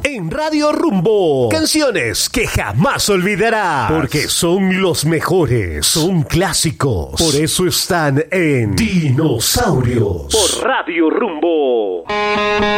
en Radio Rumbo. Canciones que jamás olvidarás, porque son los mejores, son clásicos. Por eso están en Dinosaurios por Radio Rumbo.